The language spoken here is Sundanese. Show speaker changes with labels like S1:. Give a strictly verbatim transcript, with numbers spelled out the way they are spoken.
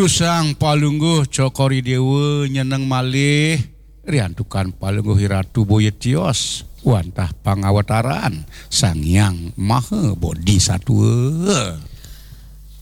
S1: Duh sang palungguh cokori dewa nyeneng malih riantukan palungguh hiratu boyet tios wantah pangawataran sang yang maha bodhisattva.